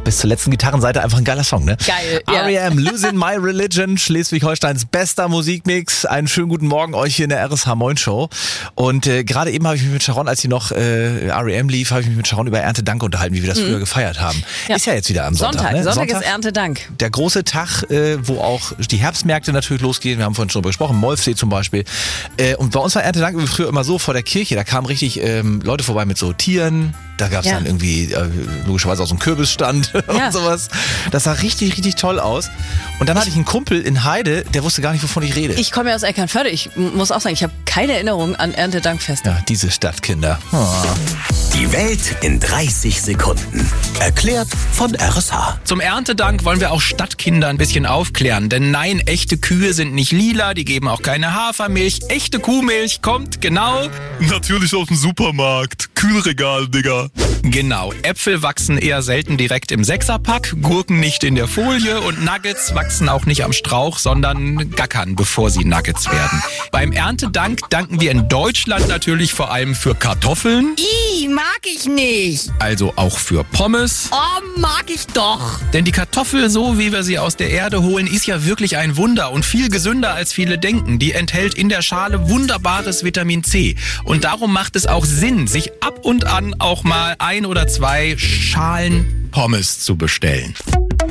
bis zur letzten Gitarrenseite einfach ein geiler Song, ne? Geil, ja. R.E.M. Losing My Religion, Schleswig-Holsteins bester Musikmix. Einen schönen guten Morgen euch hier in der RSH Moin Show. Und gerade eben habe ich mich mit Sharon, als sie noch R.E.M. lief, habe ich mich mit Sharon über Erntedank unterhalten, wie wir das früher gefeiert haben. Ja. Ist ja jetzt wieder am Sonntag. Ne? Sonntag ist Erntedank. Der große Tag, wo auch die Herbstmärkte natürlich losgehen. Wir haben vorhin schon darüber gesprochen, Molfsee zum Beispiel. Und bei uns war Erntedank früher immer so vor der Kirche, da kamen richtig Leute vorbei mit so Tieren. Da gab es dann irgendwie logischerweise auch so einen Kürbisstand und sowas. Das sah richtig, richtig toll aus. Und dann hatte ich einen Kumpel in Heide, der wusste gar nicht, wovon ich rede. Ich komme ja aus Eckernförde. Ich muss auch sagen, ich habe keine Erinnerung an Erntedankfeste. Ja, diese Stadtkinder. Oh. Die Welt in 30 Sekunden. Erklärt von RSH. Zum Erntedank wollen wir auch Stadtkinder ein bisschen aufklären. Denn nein, echte Kühe sind nicht lila, die geben auch keine Hafermilch. Echte Kuhmilch kommt genau... Natürlich aus dem Supermarkt. Kühlregal, Digga. Genau, Äpfel wachsen eher selten direkt im Sechserpack, Gurken nicht in der Folie und Nuggets wachsen auch nicht am Strauch, sondern gackern, bevor sie Nuggets werden. Beim Erntedank danken wir in Deutschland natürlich vor allem für Kartoffeln. Mag ich nicht. Also auch für Pommes. Oh, mag ich doch. Denn die Kartoffel, so wie wir sie aus der Erde holen, ist ja wirklich ein Wunder und viel gesünder als viele denken. Die enthält in der Schale wunderbares Vitamin C. Und darum macht es auch Sinn, sich ab und an auch mal 1 oder 2 Schalen Pommes zu bestellen.